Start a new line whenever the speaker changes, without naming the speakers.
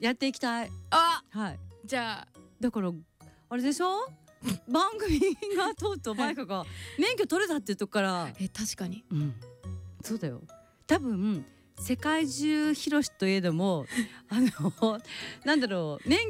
やっていきたい。
あ、
はい。
じゃあ
だからあれでしょ番組が通るとマイカが免許取れたっていうとこから、
確かに、
そうだよ。多分世界中広しといえどもなんだろう免